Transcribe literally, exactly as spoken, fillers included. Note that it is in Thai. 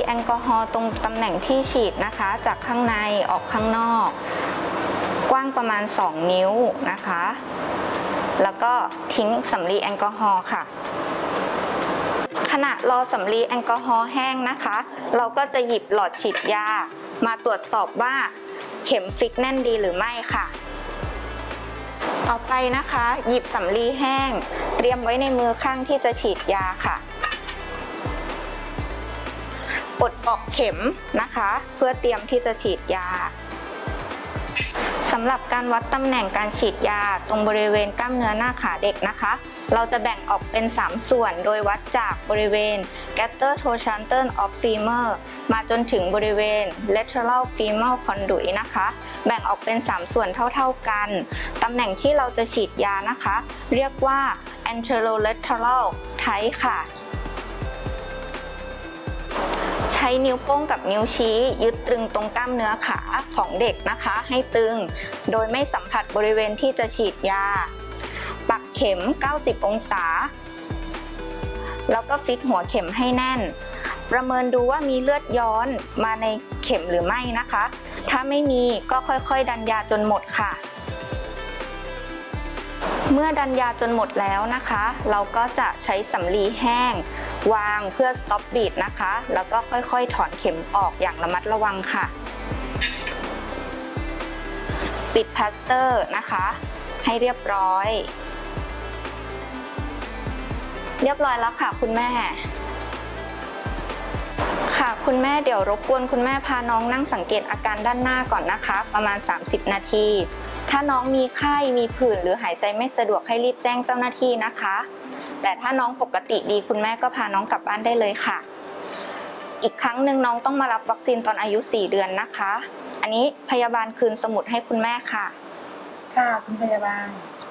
แอลกอฮอล์ตรงตำแหน่งที่ฉีดนะคะจากข้างในออกข้างนอกกว้างประมาณสองนิ้วนะคะแล้วก็ทิ้งสำลีแอลกอฮอล์ค่ะขณะรอสำลีแอลกอฮอล์แห้งนะคะเราก็จะหยิบหลอดฉีดยามาตรวจสอบว่าเข็มฟิกแน่นดีหรือไม่ค่ะต่อไปนะคะหยิบสำลีแห้งเตรียมไว้ในมือข้างที่จะฉีดยาค่ะปลดปลอกเข็มนะคะเพื่อเตรียมที่จะฉีดยาสำหรับการวัดตำแหน่งการฉีดยาตรงบริเวณกล้ามเนื้อหน้าขาเด็กนะคะเราจะแบ่งออกเป็นสามส่วนโดยวัดจากบริเวณ Gaster Trochanter of Femur มาจนถึงบริเวณ Lateral Femoral Conduit นะคะแบ่งออกเป็นสามส่วนเท่าๆกันตำแหน่งที่เราจะฉีดยานะคะเรียกว่า Anterolateral Type ค่ะใช้นิ้วโป้งกับนิ้วชี้ยึดตรึงตรงกล้ามเนื้อขาของเด็กนะคะให้ตึงโดยไม่สัมผัสบริเวณที่จะฉีดยาปักเข็มเก้าสิบองศาแล้วก็ฟิกหัวเข็มให้แน่นประเมินดูว่ามีเลือดย้อนมาในเข็มหรือไม่นะคะถ้าไม่มีก็ค่อยๆดันยาจนหมดค่ะเมื่อดันยาจนหมดแล้วนะคะเราก็จะใช้สำลีแห้งวางเพื่อ stop bleed นะคะแล้วก็ค่อยๆถอนเข็มออกอย่างระมัดระวังค่ะปิดพลาสเตอร์นะคะให้เรียบร้อยเรียบร้อยแล้วค่ะคุณแม่ค่ะคุณแม่เดี๋ยวรบกวนคุณแม่พาน้องนั่งสังเกตอาการด้านหน้าก่อนนะคะประมาณสามสิบนาทีถ้าน้องมีไข้มีผื่นหรือหายใจไม่สะดวกให้รีบแจ้งเจ้าหน้าที่นะคะแต่ถ้าน้องปกติดีคุณแม่ก็พาน้องกลับบ้านได้เลยค่ะอีกครั้งหนึ่งน้องต้องมารับวัคซีนตอนอายุสี่เดือนนะคะอันนี้พยาบาลคืนสมุดให้คุณแม่ค่ะค่ะคุณพยาบาล